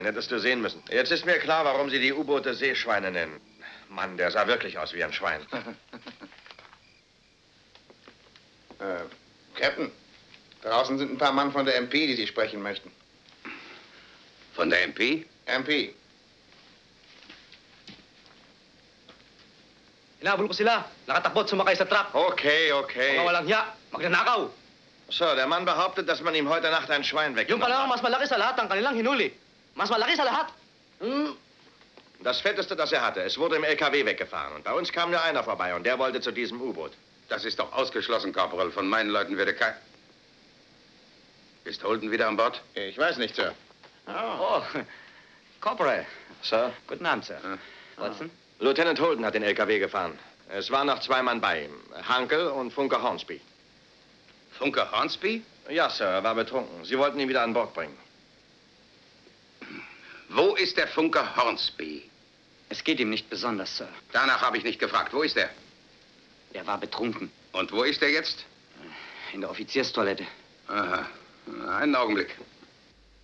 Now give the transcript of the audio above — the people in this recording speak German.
Hättest du sehen müssen. Jetzt ist mir klar, warum Sie die U-Boote Seeschweine nennen. Mann, der sah wirklich aus wie ein Schwein. Captain, draußen sind ein paar Mann von der MP, die Sie sprechen möchten. Von der MP? MP. Hinabol ko sila. Nakatakbot, sumakay sa truck. Okay, okay. Mga walang hiya, magnanakaw. So, der Mann behauptet, dass man ihm heute Nacht ein Schwein Yung weggenommen pala ang hat. mas malaki sa lahat ang kanilang hinuli. Mas malaki sa lahat. Das Fetteste, das er hatte. Es wurde im LKW weggefahren. Und bei uns kam nur einer vorbei und der wollte zu diesem U-Boot. Das ist doch ausgeschlossen, Korporal. Von meinen Leuten würde kein... Ist Holden wieder an Bord? Ich weiß nicht, Sir. Oh, Corporal. Sir? Guten Abend, Sir. Watson? Lieutenant Holden hat den LKW gefahren. Es waren noch 2 Mann bei ihm. Hankel und Funker Hornsby. Funker Hornsby? Ja, Sir, er war betrunken. Sie wollten ihn wieder an Bord bringen. Wo ist der Funker Hornsby? Es geht ihm nicht besonders, Sir. Danach habe ich nicht gefragt. Wo ist er? Er war betrunken. Und wo ist er jetzt? In der Offizierstoilette. Aha. Einen Augenblick.